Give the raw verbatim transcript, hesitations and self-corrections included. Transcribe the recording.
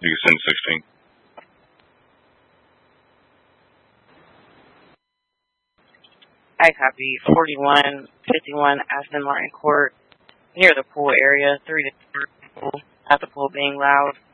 You can send sixteen. I copy. forty-one fifty-one Aston Martin Court, near the pool area. Three to four people at the pool being loud.